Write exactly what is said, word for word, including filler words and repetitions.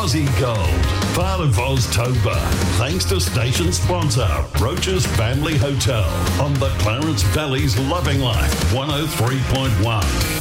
Aussie Gold, part of Oztober. Thanks to station sponsor, Roach's Family Hotel on the Clarence Valley's Loving Life, one oh three point one.